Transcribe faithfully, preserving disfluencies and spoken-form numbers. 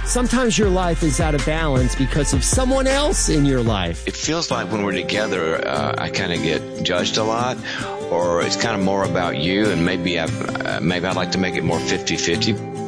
Sometimes your life is out of balance because of someone else in your life. It feels like when we're together, uh, I kind of get judged a lot, or it's kind of more about you, and maybe I've, uh, maybe I'd like to make it more fifty-fifty.